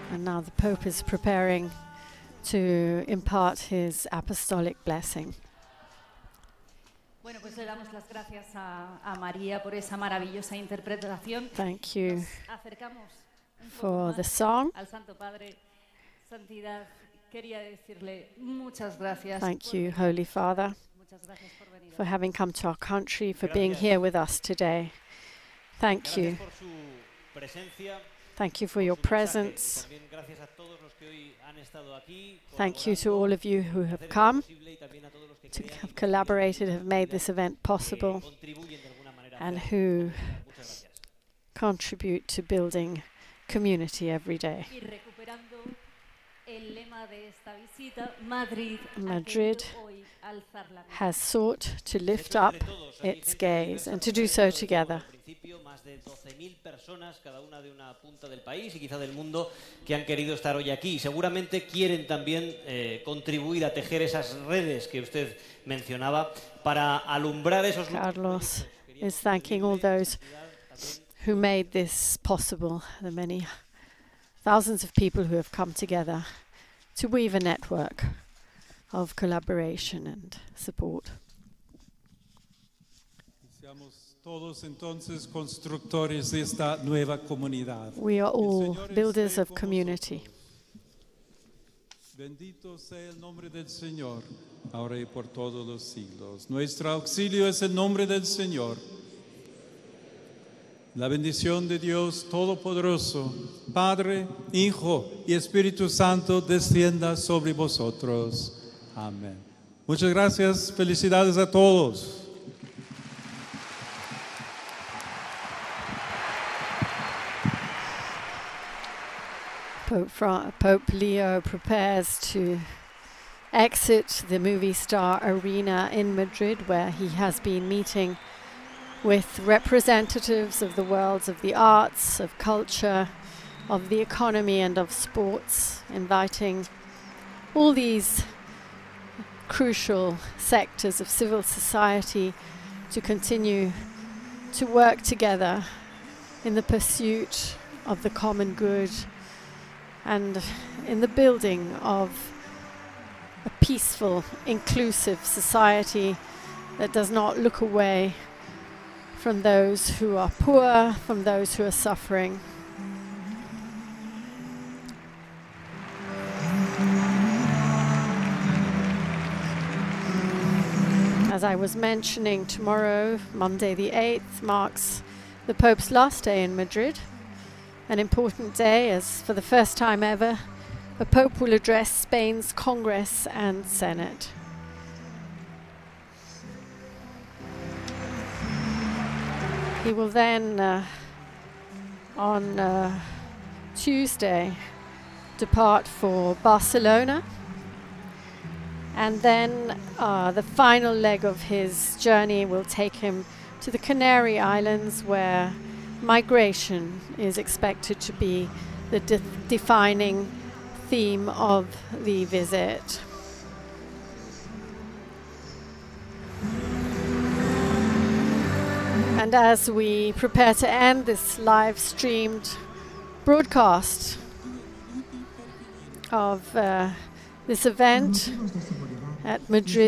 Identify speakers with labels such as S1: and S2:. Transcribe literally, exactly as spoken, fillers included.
S1: And now the Pope is preparing to impart his apostolic blessing.
S2: Bueno, pues le damos las gracias a, a María por esa maravillosa interpretación.
S1: Thank you
S2: Nos acercamos un poco
S1: for
S2: más
S1: the song.
S2: al Santo Padre. Santidad, quería decirle muchas gracias.
S1: Thank
S2: por
S1: you,
S2: venir.
S1: Holy Father,
S2: Muchas gracias por venir.
S1: for having come to our country, for being here with us today. Thank you.
S3: Gracias por su presencia,
S1: Thank you for
S3: por
S1: your
S3: su mensaje, y
S1: presence.
S3: también gracias a todos los que hoy han estado aquí,
S1: Thank you to
S3: colaborando,
S1: all of you who
S3: hacer
S1: have
S3: esto
S1: come,
S3: posible, y también a todos los que
S1: to
S3: crean y
S1: have
S3: contribuyen
S1: collaborated,
S3: de
S1: have
S3: alguna
S1: made
S3: manera,
S1: this event
S3: que
S1: possible,
S3: contribuyen de alguna manera a
S1: and
S3: hacerlo.
S1: who
S3: Muchas gracias.
S1: contribute to building community every day.
S2: Y recuperando el lema de esta visita, Madrid, ha
S1: Madrid
S2: querido hoy alzar la mirada.
S1: has sought to lift up its gaze and to do so together.
S3: Al principio, más de doce mil personas, cada una de una punta del país y quizá del mundo, que han querido estar hoy aquí. Y seguramente quieren también eh, contribuir a tejer esas redes que usted mencionaba para alumbrar esos lugares.
S1: Carlos is thanking all those who made this possible, the many thousands of people who have come together to weave a network of collaboration and support.
S4: Seamos todos entonces constructores de esta nueva comunidad.
S1: We are all
S4: El Señor
S1: builders
S4: esté
S1: of
S4: con
S1: community.
S4: vosotros. Bendito sea el nombre del Señor, ahora y por todos los siglos. Nuestro auxilio es el nombre del Señor. La bendición de Dios Todopoderoso, Padre, Hijo y Espíritu Santo, descienda sobre vosotros. Amén. Muchas gracias. Felicidades a todos.
S1: Pope, Fra- Pope Leo prepares to exit the Movie Star Arena in Madrid, where he has been meeting with representatives of the worlds of the arts, of culture, of the economy and of sports, inviting all these crucial sectors of civil society to continue to work together in the pursuit of the common good and in the building of a peaceful, inclusive society that does not look away from those who are poor, from those who are suffering. As I was mentioning, tomorrow, Monday the eighth, marks the Pope's last day in Madrid. An important day, as for the first time ever, the Pope will address Spain's Congress and Senate. He will then, uh, on uh, Tuesday, depart for Barcelona. And then uh, the final leg of his journey will take him to the Canary Islands, where migration is expected to be the de- defining theme of the visit. And as we prepare to end this live streamed broadcast of uh, this event at Madrid